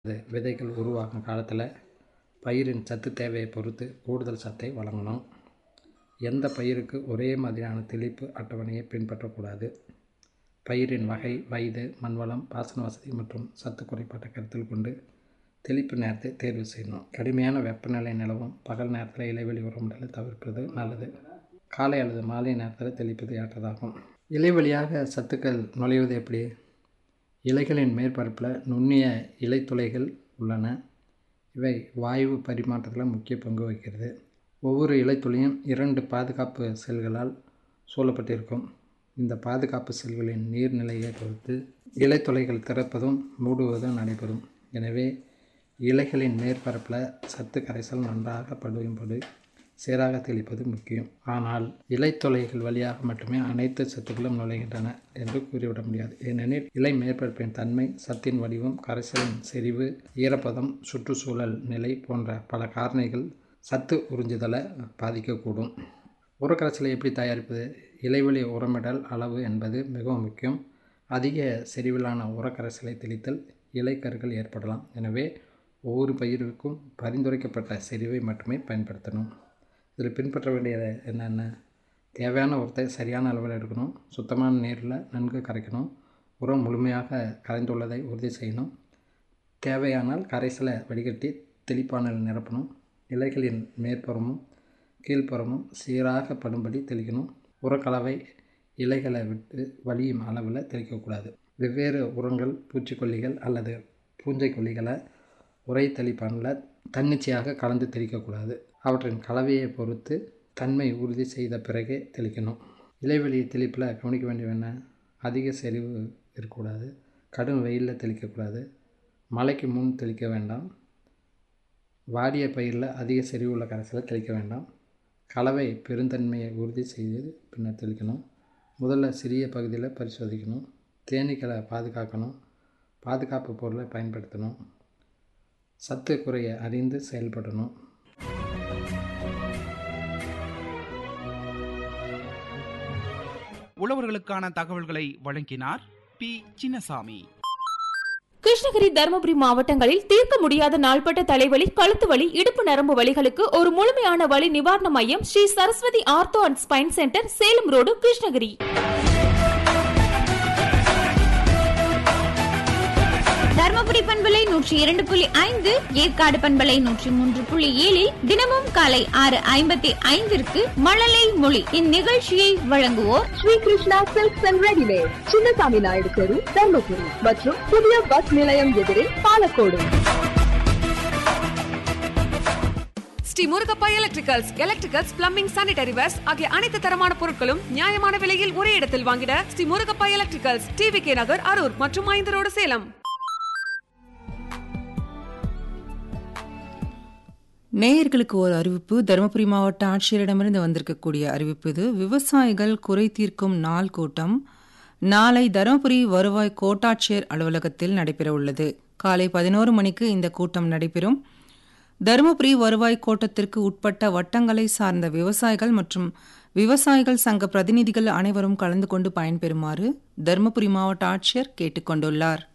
விதைகள் உருவாகும் காலத்தில் பயிரின் சத்து தேவையை பொறுத்து கூடுதல் சத்தை வழங்கணும். எந்த பயிருக்கு ஒரே மாதிரியான தெளிப்பு அட்டவணையை பின்பற்றக்கூடாது. பயிரின் வகை, வயது, மண்வளம், பாசன வசதி மற்றும் சத்து குறைபாட்டை கருத்தில் கொண்டு தெளிப்பு நேரத்தை தேர்வு செய்யணும். கடுமையான வெப்பநிலை நிலவும் பகல் நேரத்தில் இலைவெளி உரமிடலை தவிர்ப்பது நல்லது. காலை அல்லது மாலை நேரத்தில் தெளிப்பது ஏற்றதாகும். இலை வழியாக சத்துக்கள் நுழைவது எப்படி? இலைகளின் மேற்பரப்பில் நுண்ணிய இலைத்துளைகள் உள்ளன. இவை வாயு பரிமாற்றத்தில் முக்கிய பங்கு வகிக்கிறது. ஒவ்வொரு இலைத்துளையும் 2 பாதுகாப்பு செல்களால் சூழப்பட்டிருக்கும். இந்த பாதுகாப்பு செல்களின் நீர்நிலையை பொறுத்து இலைத்துளைகள் திறப்பதும் மூடுவதும் நடைபெறும். எனவே இலைகளின் மேற்பரப்பில் சத்து கரைசல் நன்றாக படும்படி சீராக தெளிப்பது முக்கியம். ஆனால் இலைத்துளைகள் வழியாக மட்டுமே அனைத்து சத்துக்களும் நுழைகின்றன என்று கூறிவிட முடியாது. ஏனெனில் இலை மேற்பரப்பின் தன்மை, சத்தின் வடிவம், கரைசலின் செறிவு, ஈரப்பதம், சுற்றுச்சூழல் நிலை போன்ற பல காரணிகள் சத்து உறிஞ்சுதலை பாதிக்கக்கூடும். உரக்கரைசலை எப்படி தயாரிப்பது? இலைவெளி உரமிடல் அளவு என்பது மிகவும் முக்கியம். அதிக செறிவிலான உரக்கரைசலை தெளித்தல் இலைக்கருகள் ஏற்படலாம். எனவே ஒவ்வொரு பயிருக்கும் பரிந்துரைக்கப்பட்ட செறிவை மட்டுமே பயன்படுத்தணும். இதில் பின்பற்ற வேண்டியது என்னென்ன? தேவையான உரத்தை சரியான அளவில் எடுக்கணும். சுத்தமான நீரில் நன்கு கரைக்கணும். உரம் முழுமையாக கரைந்துள்ளதை உறுதி செய்யணும். தேவையானால் கரைசலை வடிகட்டி தெளிப்பானில் நிரப்பணும். இலைகளின் மேற்புறமும் கீழ்ப்புறமும் சீராக படும்படி தெளிக்கணும். உரக்கலவை இலைகளை விட்டு வலியும் அளவில் தெளிக்கக்கூடாது. வெவ்வேறு உரங்கள், பூச்சிக்கொல்லிகள் அல்லது பூஞ்சைக்கொல்லிகளை உரை தெளிப்பானில் தன்னிச்சையாக கலந்து தெளிக்கக்கூடாது. அவற்றின் கலவையை பொறுத்து தன்மை உறுதி செய்த பிறகே தெளிக்கணும். இலைவெளி தெளிப்பில் கவனிக்க வேண்டியது என்ன? அதிக செறிவு இருக்கக்கூடாது. கடும் வெயிலில் தெளிக்கக்கூடாது. மழைக்கு முன் தெளிக்க வேண்டாம். வாடிய பயிரில் அதிக செறிவு உள்ள கரைசலை தெளிக்க வேண்டாம். கலவை பெருந்தன்மையை உறுதி செய்து பின்னர் தெளிக்கணும். முதல்ல சிறிய பகுதியில் பரிசோதிக்கணும். தேனீக்களை பாதுகாக்கணும். பாதுகாப்பு பொருளை பயன்படுத்தணும். சத்து குறையை அறிந்து செயல்படணும். உழவர்களுக்கான தகவல்களை வழங்கினார் பி. சின்னசாமி. கிருஷ்ணகிரி, தருமபுரி மாவட்டங்களில் தீர்க்க முடியாத நாள்பட்ட தலைவலி, கழுத்து வலி, இடுப்பு நரம்பு வலிகளுக்கு ஒரு முழுமையான வலி நிவாரண மையம் Sri Saraswati ortho and spine centre, Salem road, Krishnagiri. Dharmapuri பண்பலை 102.5, ஏற்காடு பண்பலை 103.7 தினமும் காலை 6:55 மழலை மொழி. இந்நிகழ்ச்சியை வழங்குவோர் Sri Krishna silks and readymade, Chinnasamy Naidu தெரு, தர்மபுரி மற்றும் புதிய பஸ் நிலையம் எதிரே, Palacode. Sri Murugappa electricals, plumbing, sanitary verse ஆகிய அனைத்து தரமான பொருட்களும் நியாயமான விலையில் ஒரே இடத்தில் வாங்கிட ஸ்ரீ முருகப்பா எலக்ட்ரிகல்ஸ், டிவிகே நகர், அரூர் மற்றும் 5 ரோடு, சேலம். நேயர்களுக்கு ஒரு அறிவிப்பு. தருமபுரி மாவட்ட ஆட்சியரிடமிருந்து வந்திருக்கக்கூடிய அறிவிப்பு இது. விவசாயிகள் குறை தீர்க்கும் நாள் கூட்டம் நாளை தருமபுரி வருவாய் கோட்டாட்சியர் அலுவலகத்தில் நடைபெற உள்ளது. காலை 11 மணிக்கு இந்த கூட்டம் நடைபெறும். தருமபுரி வருவாய் கோட்டத்திற்கு உட்பட்ட வட்டங்களை சார்ந்த விவசாயிகள் மற்றும் விவசாயிகள் சங்க பிரதிநிதிகள் அனைவரும் கலந்து கொண்டு பயன்பெறுமாறு தருமபுரி மாவட்ட ஆட்சியர் கேட்டுக்கொண்டுள்ளார்.